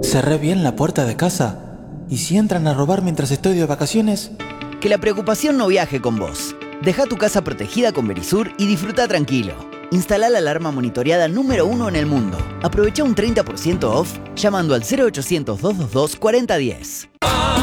Cerré bien la puerta de casa. ¿Y si entran a robar mientras estoy de vacaciones? Que la preocupación no viaje con vos. Deja tu casa protegida con Verisur y disfruta tranquilo. Instalá la alarma monitoreada número 1 en el mundo. Aprovecha un 30% off llamando al 0800 222 4010.